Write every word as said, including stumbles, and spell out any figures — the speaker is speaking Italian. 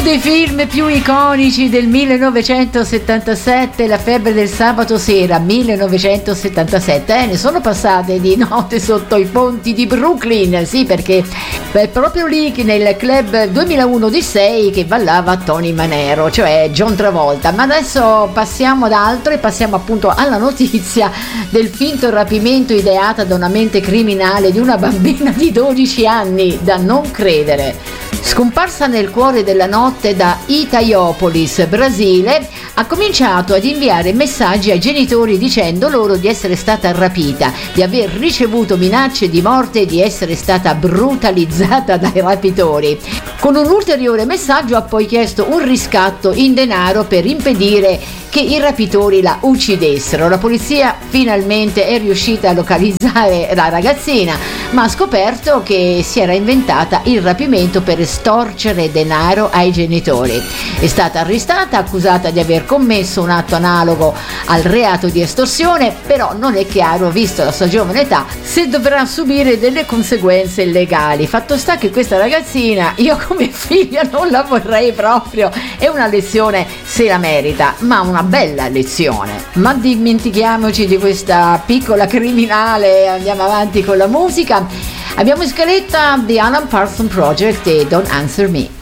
dei film più iconici del millenovecentosettantasette, La febbre del sabato sera, millenovecentosettantasette, eh, ne sono passate di notte sotto i ponti di Brooklyn, sì, perché è proprio lì nel club duemilauno di sei che ballava Tony Manero, cioè John Travolta. Ma adesso passiamo ad altro e passiamo appunto alla notizia del finto rapimento ideata da una mente criminale di una bambina di dodici anni, da non credere. Scomparsa nel cuore della notte da Itaiópolis, Brasile, ha cominciato ad inviare messaggi ai genitori dicendo loro di essere stata rapita, di aver ricevuto minacce di morte e di essere stata brutalizzata dai rapitori. Con un ulteriore messaggio ha poi chiesto un riscatto in denaro per impedire che i rapitori la uccidessero. La polizia finalmente è riuscita a localizzare la ragazzina, ma ha scoperto che si era inventata il rapimento per estorcere denaro ai genitori. È stata arrestata, accusata di aver commesso un atto analogo al reato di estorsione, però non è chiaro, visto la sua giovane età, se dovrà subire delle conseguenze legali. Fatto sta che questa ragazzina, io come figlia non la vorrei proprio, è una lezione, se la merita, ma una bella lezione. Ma dimentichiamoci di questa piccola criminale, andiamo avanti con la musica. Abbiamo in scaletta The Alan Parsons Project e Don't Answer Me.